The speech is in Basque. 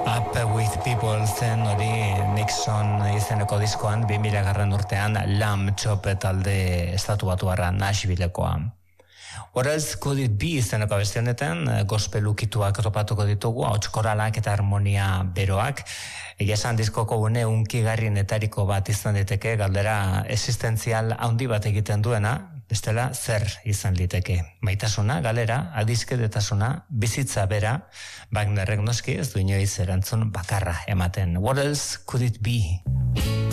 Up with People zen hori Nixon izeneko diskoan 2000 urtean Lamb Chop talde estatu batuarra Nashvillekoa. What else could it be izeneko abesti honetan gospel ukituak topatuko ditugu, ahots koralak eta harmonia beroak. Egia esan diskoko une unkigarrienetariko bat izan diteke, galdera existentzial handi bat egiten duena, bestela zer izan liteke. Maitasuna, galera, adizkedetasuna, bizitza bera, Wagnerrek noski ez du inoiz erantzun bakarra ematen. What else could it be?